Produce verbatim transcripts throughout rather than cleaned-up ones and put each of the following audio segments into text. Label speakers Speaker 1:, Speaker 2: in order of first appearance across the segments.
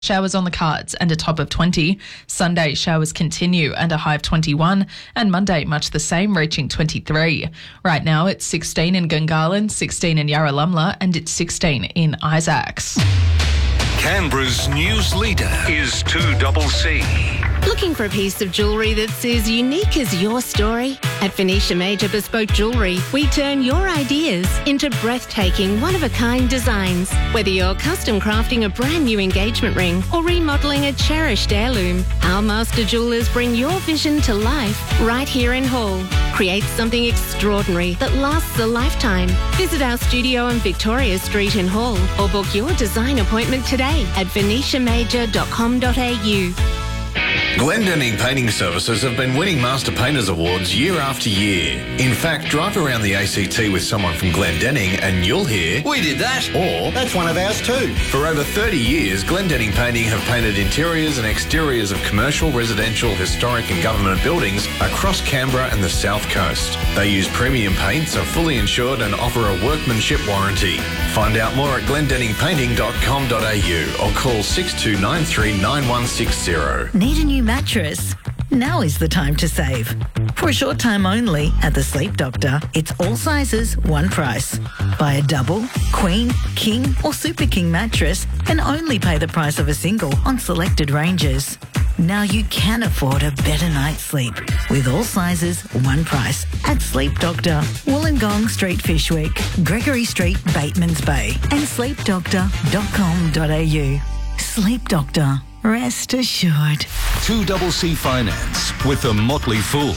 Speaker 1: Showers on the cards and a top of twenty. Sunday, showers continue and a high of twenty-one. And Monday, much the same, reaching twenty-three. Right now, it's sixteen in Gungahlin, sixteen in Yarralumla, and it's sixteen in Isaacs.
Speaker 2: Canberra's news leader is two double C.
Speaker 3: Looking for a piece of jewellery that's as unique as your story? At Venetia Major Bespoke Jewellery, we turn your ideas into breathtaking, one-of-a-kind designs. Whether you're custom crafting a brand new engagement ring or remodelling a cherished heirloom, our master jewellers bring your vision to life right here in Hull. Create something extraordinary that lasts a lifetime. Visit our studio on Victoria Street in Hull or book your design appointment today at venetia major dot com dot a u.
Speaker 4: Glendenning Painting Services have been winning Master Painters Awards year after year. In fact, drive around the A C T with someone from Glendenning and you'll hear, "We did that," or "That's one of ours too." For over thirty years, Glendenning Painting have painted interiors and exteriors of commercial, residential, historic and government buildings across Canberra and the South Coast. They use premium paints, are fully insured and offer a workmanship warranty. Find out more at glendenning painting dot com dot a u or call six two nine three nine one six zero.
Speaker 5: Need a new mattress? Now is the time to save. For a short time only at the Sleep Doctor, it's all sizes, one price. Buy a double, queen, king or super king mattress and only pay the price of a single on selected ranges. Now you can afford a better night's sleep with all sizes, one price at Sleep Doctor, Wollongong Street, Fishwick, Gregory Street, Batemans Bay and sleep doctor dot com dot a u. Sleep Doctor. Rest assured.
Speaker 2: two double C Finance with the Motley Fool.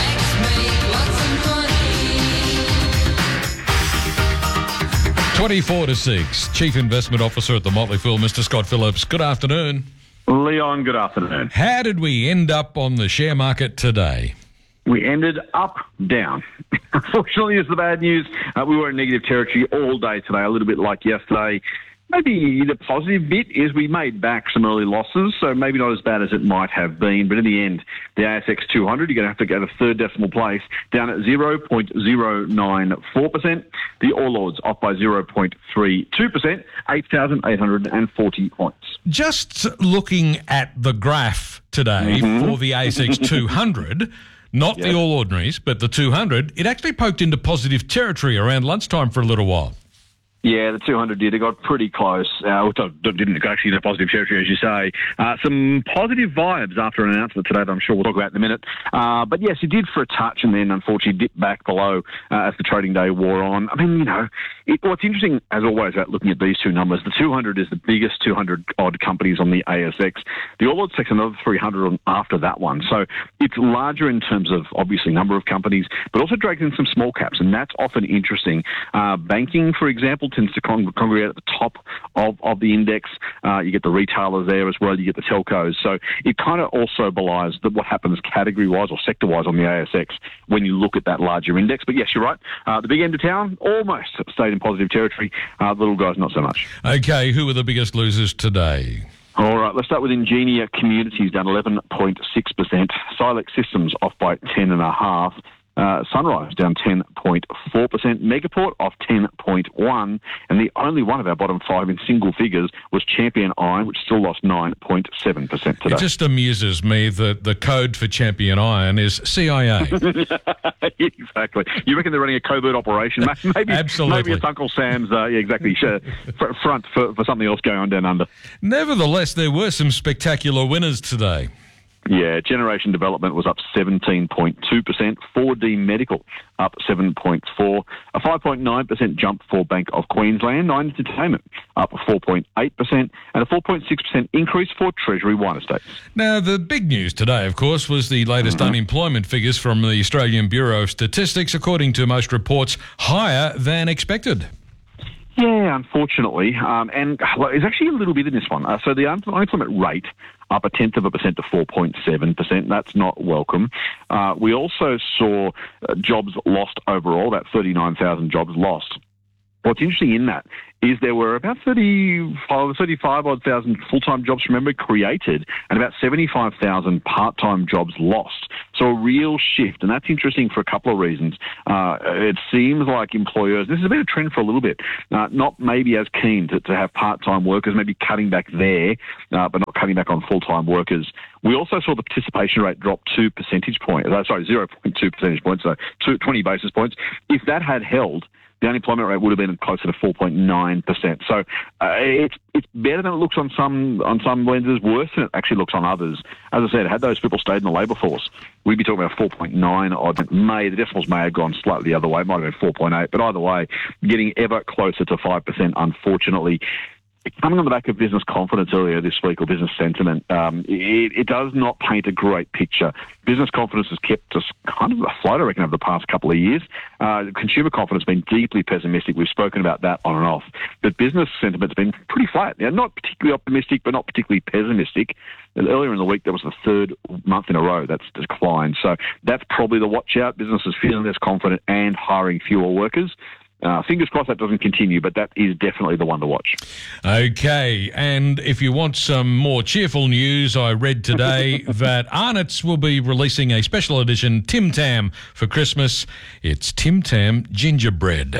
Speaker 6: twenty-four to six. Chief Investment Officer at the Motley Fool, Mister Scott Phillips. Good afternoon.
Speaker 7: Leon, good afternoon.
Speaker 6: How did we end up on the share market today?
Speaker 7: We ended up down. Unfortunately, is the bad news. Uh, we were in negative territory all day today, a little bit like yesterday. Maybe the positive bit is we made back some early losses, so maybe not as bad as it might have been. But in the end, the A S X two hundred, you're going to have to go to third decimal place, down at zero point zero nine four percent. The All Ords off by zero point three two percent, eight thousand eight hundred forty points.
Speaker 6: Just looking at the graph today mm-hmm. for the A S X two hundred, not yep. the All Ordinaries, but the two hundred, it actually poked into positive territory around lunchtime for a little while.
Speaker 7: Yeah, the two hundred did. It got pretty close. Uh, didn't actually in a positive territory, as you say. Uh, some positive vibes after an announcement today that I'm sure we'll talk about in a minute. Uh, but yes, it did for a touch and then unfortunately dipped back below uh, as the trading day wore on. I mean, you know, it, what's interesting, as always, about looking at these two numbers, the two hundred is the biggest two hundred odd companies on the A S X. The All Ords takes another three hundred on after that one. So it's larger in terms of, obviously, number of companies, but also drags in some small caps, and that's often interesting. Uh, banking, for example, tends to con- congregate at the top of, of the index. Uh, you get the retailers there as well. You get the telcos. So it kind of also belies that what happens category-wise or sector-wise on the A S X when you look at that larger index. But yes, you're right. Uh, the big end of town almost stayed in positive territory. Uh, the little guys, not so much.
Speaker 6: Okay, who were the biggest losers today?
Speaker 7: All right, let's start with Ingenia Communities, down eleven point six percent. Silex Systems off by ten point five percent. Uh, Sunrise down ten point four percent, Megaport off ten point one percent, and the only one of our bottom five in single figures was Champion Iron, which still lost nine point seven percent today.
Speaker 6: It just amuses me that the code for Champion Iron is C I A.
Speaker 7: Exactly. You reckon they're running a covert operation? Maybe,
Speaker 6: Absolutely.
Speaker 7: Maybe it's Uncle Sam's, uh, yeah, exactly, front for, for something else going on down under.
Speaker 6: Nevertheless, there were some spectacular winners today.
Speaker 7: Yeah, Generation Development was up seventeen point two percent, four D Medical up seven point four percent, a five point nine percent jump for Bank of Queensland, Nine Entertainment up four point eight percent, and a four point six percent increase for Treasury Wine Estates.
Speaker 6: Now, the big news today, of course, was the latest mm-hmm. unemployment figures from the Australian Bureau of Statistics, according to most reports, higher than expected.
Speaker 7: Yeah, unfortunately, um, and well, it's actually a little bit in this one. Uh, so the unemployment rate up a tenth of a percent to four point seven percent. That's not welcome. Uh, we also saw uh, jobs lost overall, that thirty-nine thousand jobs lost. What's interesting in that is there were about thirty-five, thirty-five odd thousand full-time jobs, remember, created, and about seventy-five thousand part-time jobs lost. So a real shift, and that's interesting for a couple of reasons. Uh, it seems like employers, this has been a trend for a little bit, uh, not maybe as keen to, to have part-time workers, maybe cutting back there, uh, but not cutting back on full-time workers. We also saw the participation rate drop two percentage points, uh, sorry, zero point two percentage points, so two, twenty basis points. If that had held, the unemployment rate would have been closer to four point nine percent. So uh, it's it's better than it looks on some on some lenses, worse than it actually looks on others. As I said, had those people stayed in the labour force, we'd be talking about four point nine odd. It may, the decimals may have gone slightly the other way. It might have been four point eight, but either way, getting ever closer to five percent, unfortunately. Coming on the back of business confidence earlier this week, or business sentiment, um, it, it does not paint a great picture. Business confidence has kept us kind of afloat, I reckon, over the past couple of years. Uh, consumer confidence has been deeply pessimistic. We've spoken about that on and off. But business sentiment's been pretty flat. Now, not particularly optimistic, but not particularly pessimistic. And earlier in the week, that was the third month in a row that's declined. So that's probably the watch out. Businesses feeling less confident and hiring fewer workers. Uh, fingers crossed that doesn't continue, but that is definitely the one to watch.
Speaker 6: Okay, and if you want some more cheerful news, I read today that Arnott's will be releasing a special edition Tim Tam for Christmas. It's Tim Tam gingerbread.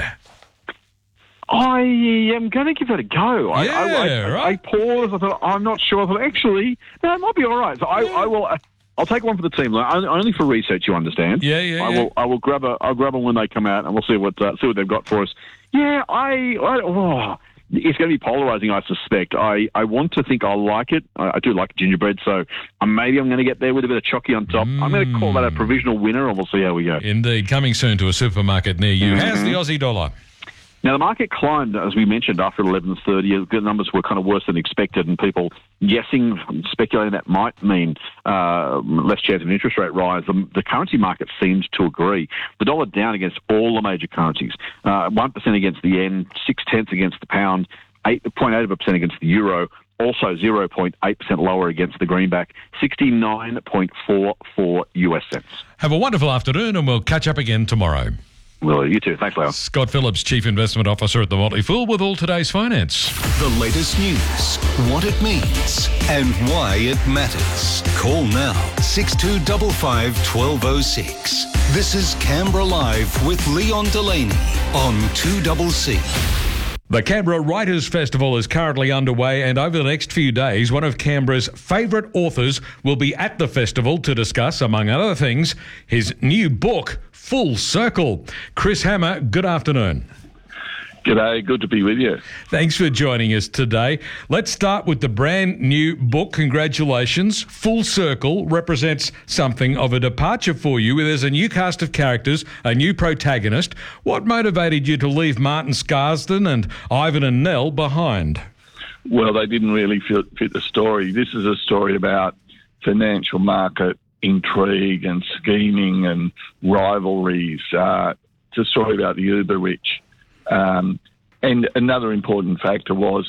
Speaker 7: I am going to give that a go. I,
Speaker 6: Yeah,
Speaker 7: I, I,
Speaker 6: right.
Speaker 7: I paused. I thought, I'm not sure. I thought, actually, no, it might be all right. So I, I will. I'll take one for the team, like, only for research. You understand?
Speaker 6: Yeah, yeah,
Speaker 7: I
Speaker 6: yeah.
Speaker 7: will. I will grab a. I'll grab them when they come out, and we'll see what uh, see what they've got for us. Yeah, I. I oh, it's going to be polarising, I suspect. I, I want to think I'll like it. I, I do like gingerbread, so uh, maybe I'm going to get there with a bit of chocky on top. Mm. I'm going to call that a provisional winner, and we'll see how we go.
Speaker 6: Indeed, coming soon to a supermarket near you. Mm-hmm. How's the Aussie dollar?
Speaker 7: Now, the market climbed, as we mentioned, after eleven thirty. The numbers were kind of worse than expected, and people guessing, speculating that might mean uh, less chance of an interest rate rise. The, the currency market seems to agree. The dollar down against all the major currencies. Uh, one percent against the yen, six-tenths against the pound, eight point eight percent against the euro, also zero point eight percent lower against the greenback, sixty-nine point four four U S cents.
Speaker 6: Have a wonderful afternoon, and we'll catch up again tomorrow.
Speaker 7: Well, you too. Thanks, Leo.
Speaker 6: Scott Phillips, Chief Investment Officer at the Motley Fool, with all today's finance.
Speaker 2: The latest news, what it means, and why it matters. Call now, six two five five, one two zero six. This is Canberra Live with Leon Delaney on two C C.
Speaker 6: The Canberra Writers' Festival is currently underway, and over the next few days, one of Canberra's favourite authors will be at the festival to discuss, among other things, his new book, Full Circle. Chris Hammer, good afternoon.
Speaker 8: G'day, good to be with you.
Speaker 6: Thanks for joining us today. Let's start with the brand new book. Congratulations. Full Circle represents something of a departure for you. There's a new cast of characters, a new protagonist. What motivated you to leave Martin Scarsden and Ivan and Nell behind?
Speaker 8: Well, they didn't really fit, fit the story. This is a story about financial market intrigue and scheming and rivalries. Uh, it's a story about the uber rich. Um, and another important factor was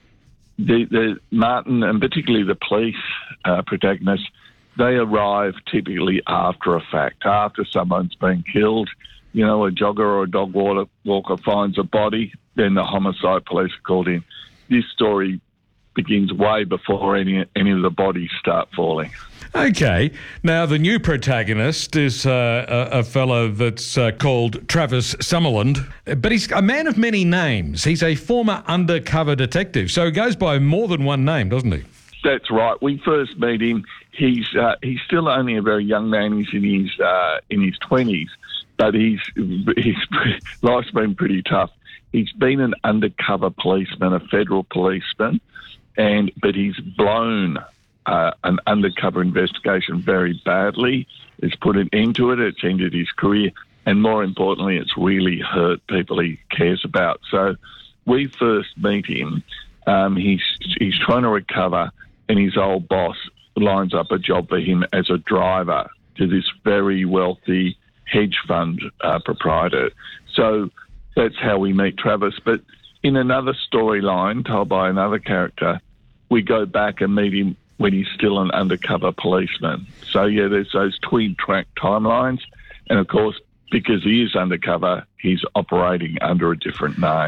Speaker 8: the, the Martin, and particularly the police uh, protagonists, they arrive typically after a fact, after someone's been killed. You know, a jogger or a dog walker, walker finds a body, then the homicide police are called in. This story begins way before any any of the bodies start falling.
Speaker 6: Okay. Now, the new protagonist is uh, a, a fellow that's uh, called Travis Summerland, but he's a man of many names. He's a former undercover detective, so he goes by more than one name, doesn't he?
Speaker 8: That's right. We first meet him. He's uh, he's still only a very young man. He's in his uh, in his twenties, but he's he's life's been pretty tough. He's been an undercover policeman, a federal policeman, and but he's blown Uh, an undercover investigation very badly. It's put an end to it. It's ended his career. And more importantly, it's really hurt people he cares about. So we first meet him. Um, he's, he's trying to recover, and his old boss lines up a job for him as a driver to this very wealthy hedge fund uh, proprietor. So that's how we meet Travis. But in another storyline told by another character, we go back and meet him when he's still an undercover policeman. So, yeah, there's those twin-track timelines. And, of course, because he is undercover, he's operating under a different name.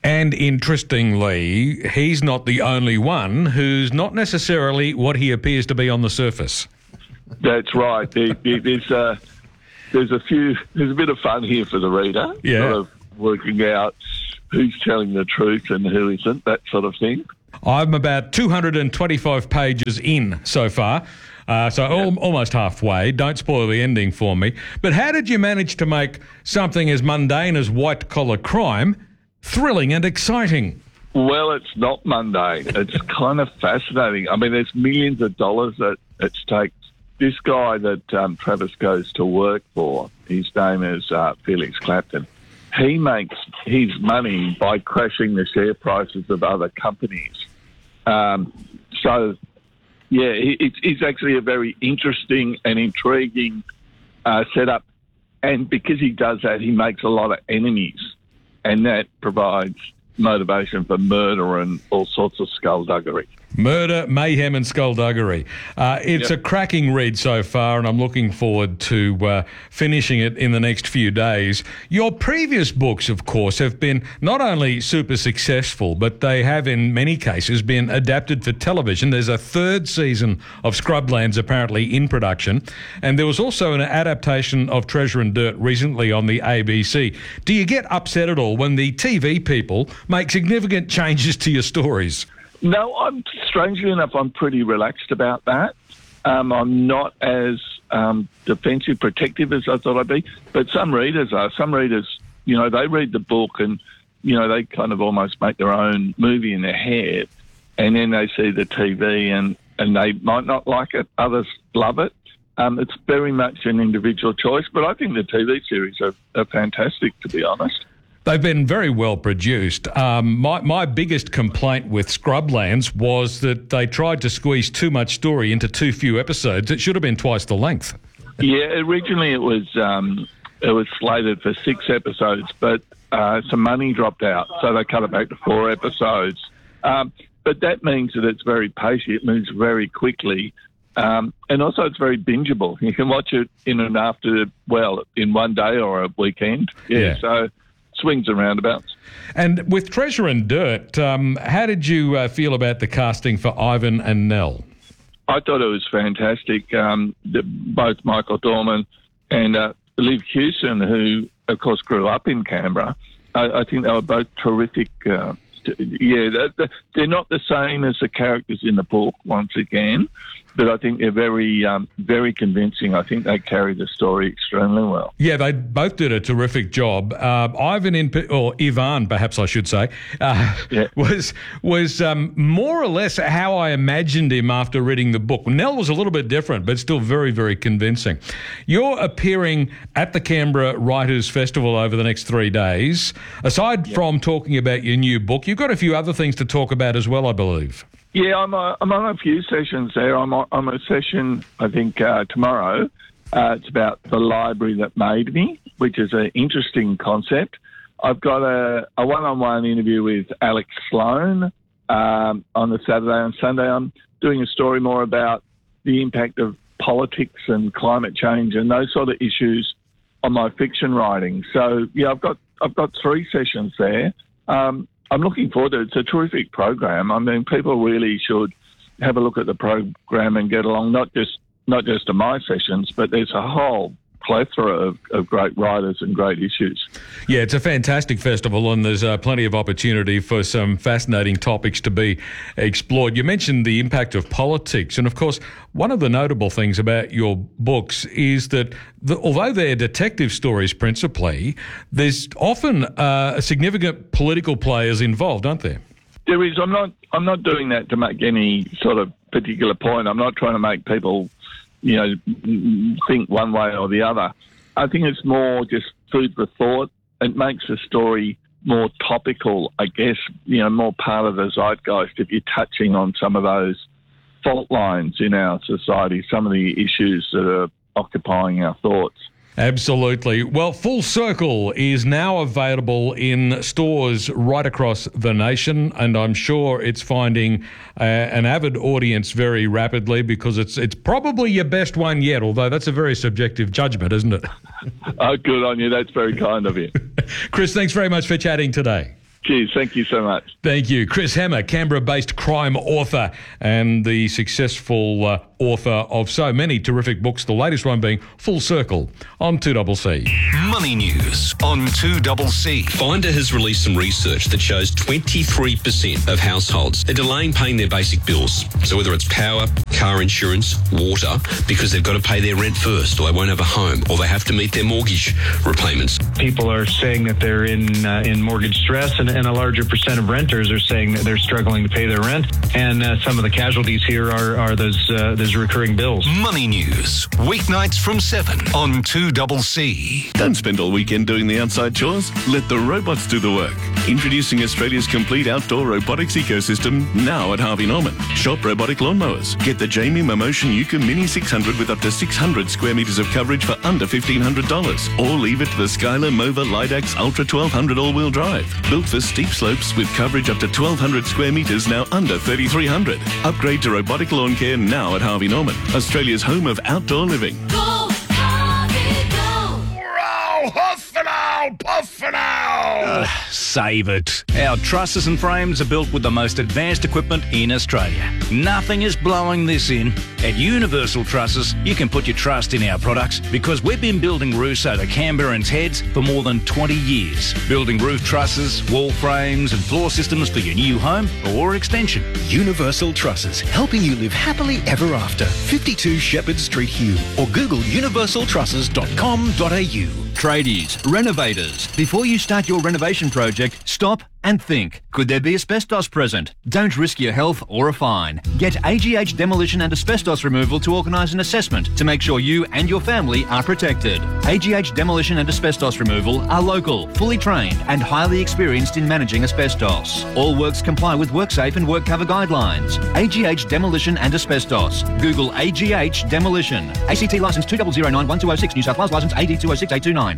Speaker 6: And interestingly, he's not the only one who's not necessarily what he appears to be on the surface.
Speaker 8: That's right. There, there, there's, uh, there's a few. There's a bit of fun here for the reader.
Speaker 6: Yeah.
Speaker 8: Sort of working out who's telling the truth and who isn't. That sort of thing.
Speaker 6: I'm about two hundred twenty-five pages in so far. Uh, so al- almost halfway. Don't spoil the ending for me. But how did you manage to make something as mundane as white-collar crime thrilling and exciting?
Speaker 8: Well, it's not mundane. It's kind of fascinating. I mean, there's millions of dollars at, at stake. This guy that um, Travis goes to work for, his name is uh, Felix Clapton. He makes his money by crashing the share prices of other companies. Um, so... Yeah, it's, it's actually a very interesting and intriguing uh, setup. And because he does that, he makes a lot of enemies. And that provides motivation for murder and all sorts of skullduggery.
Speaker 6: Murder, mayhem and skullduggery. Uh, it's
Speaker 8: Yep.
Speaker 6: a cracking read so far, and I'm looking forward to uh, finishing it in the next few days. Your previous books, of course, have been not only super successful, but they have in many cases been adapted for television. There's a third season of Scrublands apparently in production, and there was also an adaptation of Treasure and Dirt recently on the A B C. Do you get upset at all when the T V people make significant changes to your stories?
Speaker 8: No, I'm strangely enough, I'm pretty relaxed about that. Um, I'm not as um, defensive, protective as I thought I'd be. But some readers are. Some readers, you know, they read the book and, you know, they kind of almost make their own movie in their head. And then they see the T V and, and they might not like it. Others love it. Um, it's very much an individual choice. But I think the T V series are, are fantastic, to be honest.
Speaker 6: They've been very well produced. Um, my, my biggest complaint with Scrublands was that they tried to squeeze too much story into too few episodes. It should have been twice the length.
Speaker 8: Yeah, originally it was um, it was slated for six episodes, but uh, some money dropped out, so they cut it back to four episodes. Um, but that means that it's very pacey. It moves very quickly. Um, and also it's very bingeable. You can watch it in and after, well, in one day or a weekend. Yeah,
Speaker 6: Yeah.
Speaker 8: so swings and roundabouts.
Speaker 6: And with Treasure and Dirt, um, how did you uh, feel about the casting for Ivan and Nell?
Speaker 8: I thought it was fantastic. Um, the, both Michael Dorman and uh, Liv Hewson, who, of course, grew up in Canberra, I, I think they were both terrific. Uh, t- yeah, they're, they're not the same as the characters in the book, once again, but I think they're very, um, very convincing. I think they carry the story extremely well.
Speaker 6: Yeah, they both did a terrific job. Uh, Ivan, in, or Ivan, perhaps I should say, uh,
Speaker 8: Yeah.
Speaker 6: was was um, more or less how I imagined him after reading the book. Nell was a little bit different, but still very, very convincing. You're appearing at the Canberra Writers' Festival over the next three days. Aside from talking about your new book, you've got a few other things to talk about as well, I believe.
Speaker 8: Yeah, I'm, a, I'm on a few sessions there. I'm on, I'm a session, I think, uh, tomorrow. Uh, it's about the library that made me, which is an interesting concept. I've got a, a one-on-one interview with Alex Sloan um, on the Saturday and Sunday. I'm doing a story more about the impact of politics and climate change and those sort of issues on my fiction writing. So, yeah, I've got I've got three sessions there. Um, I'm looking forward to it. It's a terrific program. I mean, people really should have a look at the program and get along, not just not just to my sessions, but there's a whole plethora of, of great writers and great issues.
Speaker 6: Yeah, it's a fantastic festival, and there's uh, plenty of opportunity for some fascinating topics to be explored. You mentioned the impact of politics, and of course, one of the notable things about your books is that the, although they're detective stories principally, there's often uh, significant political players involved, aren't there?
Speaker 8: There is. I'm not. I'm not doing that to make any sort of particular point. I'm not trying to make people, you know, think one way or the other. I think it's more just food for thought. It makes the story more topical, I guess, you know, more part of the zeitgeist if you're touching on some of those fault lines in our society, some of the issues that are occupying our thoughts.
Speaker 6: Absolutely. Well, Full Circle is now available in stores right across the nation, and I'm sure it's finding uh, an avid audience very rapidly because it's it's probably your best one yet, although that's a very subjective judgment, isn't it?
Speaker 8: Oh, good on you. That's very kind of you.
Speaker 6: Chris, thanks very much for chatting today.
Speaker 8: Cheers. Thank you so much.
Speaker 6: Thank you. Chris Hammer, Canberra-based crime author and the successful uh, author of so many terrific books, the latest one being Full Circle on two C C.
Speaker 2: Money news on two C C.
Speaker 9: Finder has released some research that shows twenty-three percent of households are delaying paying their basic bills. So whether it's power, car insurance, water, because they've got to pay their rent first or they won't have a home or they have to meet their mortgage repayments.
Speaker 10: People are saying that they're in uh, in mortgage stress, and, and a larger percent of renters are saying that they're struggling to pay their rent. And uh, some of the casualties here are, are those, uh, those recurring bills.
Speaker 2: Money news, weeknights from seven on two C C.
Speaker 11: Don't spend all weekend doing the outside chores. Let the robots do the work. Introducing Australia's complete outdoor robotics ecosystem now at Harvey Norman. Shop robotic lawnmowers. Get the Jamie Momotion Yuka Mini six hundred with up to six hundred square metres of coverage for under fifteen hundred dollars. Or leave it to the Skylar Mova Lidax Ultra twelve hundred all-wheel drive. Built for steep slopes with coverage up to twelve hundred square metres, now under thirty-three hundred. Upgrade to robotic lawn care now at Harvey Norman, Australia's home of outdoor living.
Speaker 12: Go, Harvey, go!
Speaker 13: Row, huff and owl, puff and owl!
Speaker 14: Uh, save it. Our trusses and frames are built with the most advanced equipment in Australia. Nothing is blowing this in. At Universal Trusses, you can put your trust in our products because we've been building roofs over Canberrans' heads for more than twenty years. Building roof trusses, wall frames and floor systems for your new home or extension.
Speaker 15: Universal Trusses, helping you live happily ever after. fifty-two Shepherd Street, Hume, or Google universal trusses dot com dot a u.
Speaker 16: Tradies, renovators, before you start your renovation project, stop and think. Could there be asbestos present? Don't risk your health or a fine. Get A G H Demolition and Asbestos Removal to organise an assessment to make sure you and your family are protected. A G H Demolition and Asbestos Removal are local, fully trained and highly experienced in managing asbestos. All works comply with WorkSafe and WorkCover guidelines. A G H Demolition and Asbestos. Google A G H Demolition. A C T licence two zero zero nine one two zero six, New South Wales licence A D two zero six eight two nine.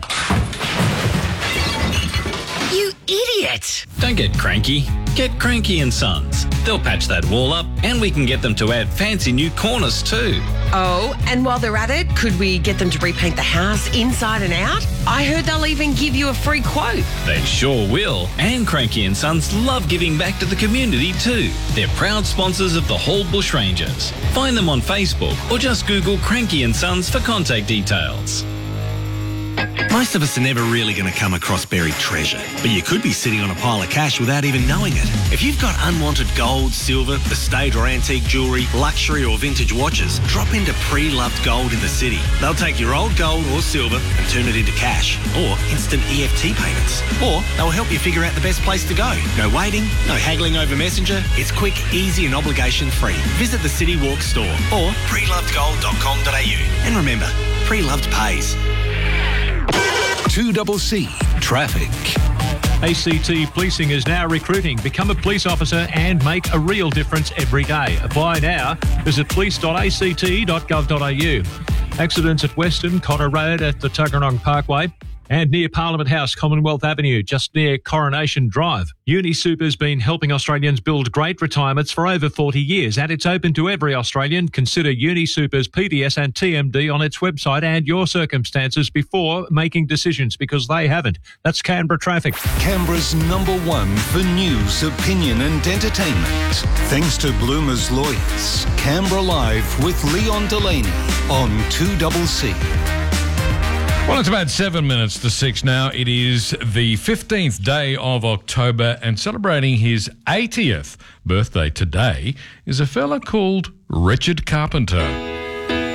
Speaker 12: You idiot!
Speaker 17: Don't get cranky. Get Cranky and Sons. They'll patch that wall up and we can get them to add fancy new corners too.
Speaker 18: Oh, and while they're at it, could we get them to repaint the house inside and out? I heard they'll even give you a free quote.
Speaker 17: They sure will. And Cranky and Sons love giving back to the community too. They're proud sponsors of the Hall Bushrangers. Find them on Facebook or just Google Cranky and Sons for contact details.
Speaker 19: Most of us are never really going to come across buried treasure, but you could be sitting on a pile of cash without even knowing it. If you've got unwanted gold, silver, estate or antique jewellery, luxury or vintage watches, drop into Pre-Loved Gold in the city. They'll take your old gold or silver and turn it into cash or instant E F T payments. Or they'll help you figure out the best place to go. No waiting, no haggling over Messenger. It's quick, easy and obligation free. Visit the City Walk store or pre loved gold dot com dot a u. And remember, pre-loved pays.
Speaker 2: two C C Traffic.
Speaker 20: A C T Policing is now recruiting. Become a police officer and make a real difference every day. Apply now. Visit police dot a c t dot gov dot a u. Accidents at Western, Connor Road at the Tuggeranong Parkway and near Parliament House, Commonwealth Avenue, just near Coronation Drive. UniSuper's been helping Australians build great retirements for over forty years, and it's open to every Australian. Consider UniSuper's P D S and T M D on its website and your circumstances before making decisions, because they haven't. That's Canberra Traffic.
Speaker 2: Canberra's number one for news, opinion and entertainment. Thanks to Bloomer's Lawyers. Canberra Live with Leon Delaney on two C C.
Speaker 6: Well, it's about seven minutes to six now. It is the fifteenth day of October, and celebrating his eightieth birthday today is a fella called Richard Carpenter.